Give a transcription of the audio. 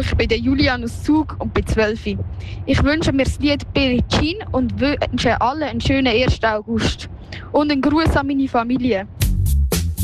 Ich bin der Julian aus Zug und bin 12. Ich wünsche mir das Lied Billie Jean und wünsche allen einen schönen 1. August. Und einen Gruß an meine Familie.